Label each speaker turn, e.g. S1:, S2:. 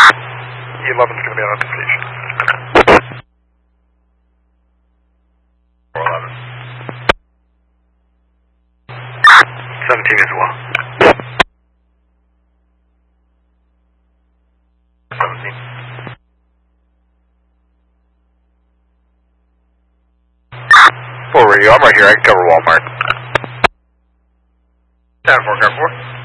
S1: E11's going to be on the station. 411. 17 as well. 17. Full radio, I'm right here, I can cover Walmart. 10-4, car 4.